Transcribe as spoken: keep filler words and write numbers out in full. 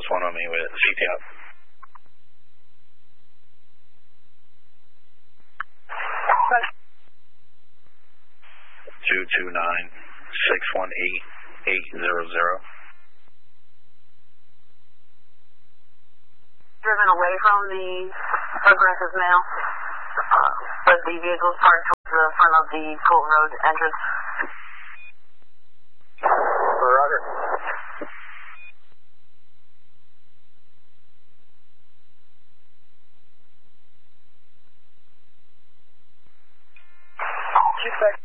close one on me with C T up. two two nine, six one eight, eight zero zero. Driven away from the aggressive male, uh, but the vehicle is parked towards the front of the Colt Road entrance. Roger. Two seconds.